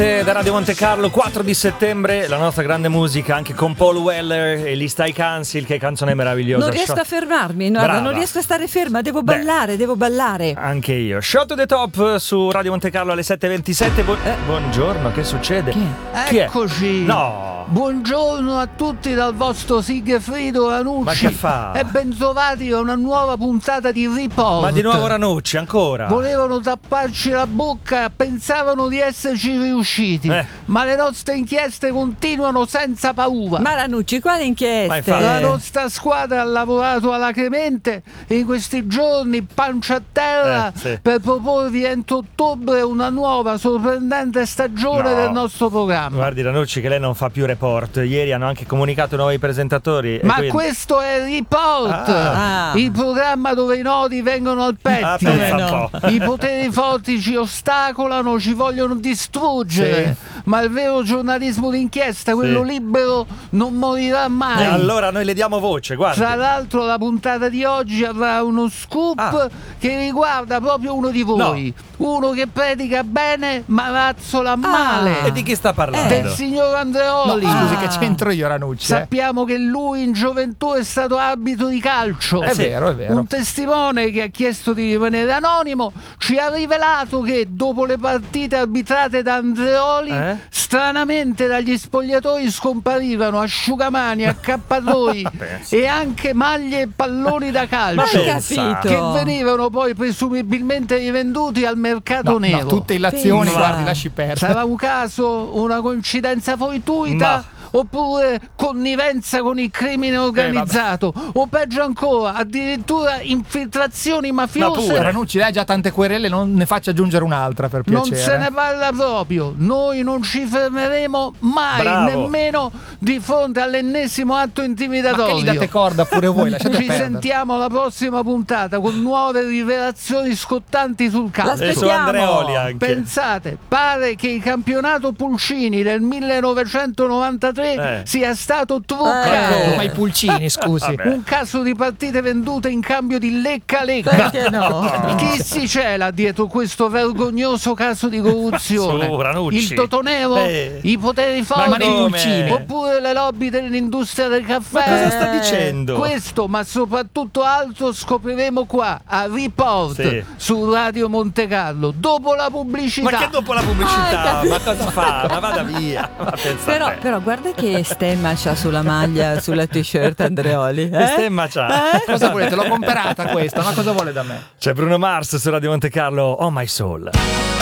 Da Radio Monte Carlo, 4 di settembre, la nostra grande musica anche con Paul Weller e gli Stay Council, che canzone meravigliosa. Non riesco a fermarmi, non riesco a stare ferma, devo ballare. Anche io. Shot to the Top su Radio Monte Carlo alle 7:27. Buongiorno, che succede? Chi è? Eccoci. No. Buongiorno a tutti dal vostro Sigfrido Ranucci. Ma che fa? E bentrovati a una nuova puntata di Report. Ma di nuovo Ranucci, ancora? Volevano tapparci la bocca, pensavano di esserci riusciti, ma le nostre inchieste continuano senza paura. Ma Ranucci, quale inchieste? La nostra squadra ha lavorato alacremente in questi giorni, pancia a terra, per proporvi entro ottobre una nuova sorprendente stagione del nostro programma. Guardi Ranucci che lei non fa più report. Ieri hanno anche comunicato i nuovi presentatori. Ma questo è Report, il programma dove i nodi vengono al pettine. I poteri forti ci ostacolano, ci vogliono distruggere, ma il vero giornalismo d'inchiesta, quello libero, non morirà mai. E allora noi le diamo voce, guardi. Tra l'altro la puntata di oggi avrà uno scoop che riguarda proprio uno di voi. Uno che predica bene ma razzola male. E di chi sta parlando? Del signor Andreoli. Scusi, che c'entro io, Ranucci? Sappiamo che lui in gioventù è stato arbitro di calcio. È vero, è vero. Un testimone che ha chiesto di rimanere anonimo ci ha rivelato che dopo le partite arbitrate da Andreoli, stranamente dagli spogliatoi scomparivano asciugamani, accappatoi e anche maglie e palloni da calcio che venivano poi presumibilmente rivenduti al mercato nero. Tutte illazioni, guardi, lasci perdere. Sarà un caso, una coincidenza fortuita? Oppure connivenza con il crimine organizzato, o peggio ancora, addirittura infiltrazioni mafiose. Ranucci, lei ha già tante querele, non ne faccia aggiungere un'altra per piacere. Non se ne parla proprio. Noi non ci fermeremo mai, nemmeno di fronte all'ennesimo atto intimidatorio. Ma che gli date corda pure voi, lasciate ci perdere. sentiamo alla prossima puntata con nuove rivelazioni scottanti sul calcio. E su Andreoli anche. Pensate, pare che il campionato Pulcini del 1993 sia stato truccato. Ma i pulcini, scusi. Un caso di partite vendute in cambio di lecca-lecca. Perché no? Chi si cela dietro questo vergognoso caso di corruzione? Il Totonero? I poteri forti? Oppure le lobby dell'industria del caffè? Ma cosa sta dicendo? Questo, ma soprattutto altro, scopriremo qua a Report su Radio Monte Carlo dopo la pubblicità. Ma che dopo la pubblicità? Ma cosa fa? Ma vada via. Però guarda che stemma c'ha sulla maglia, sulla t-shirt Andreoli. Che stemma c'ha? Cosa volete? L'ho comprata questa, ma cosa vuole da me? C'è Bruno Mars su Radio Monte Carlo, Oh My Soul.